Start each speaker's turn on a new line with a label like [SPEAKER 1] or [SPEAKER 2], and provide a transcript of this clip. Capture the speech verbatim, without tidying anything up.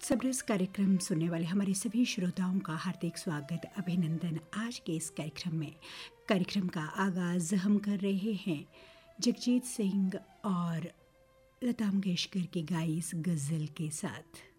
[SPEAKER 1] सबरस कार्यक्रम सुनने वाले हमारे सभी श्रोताओं का हार्दिक स्वागत, अभिनंदन। आज के इस कार्यक्रम में कार्यक्रम का आगाज़ हम कर रहे हैं जगजीत सिंह और लता मंगेशकर की गाई इस गज़ल के साथ।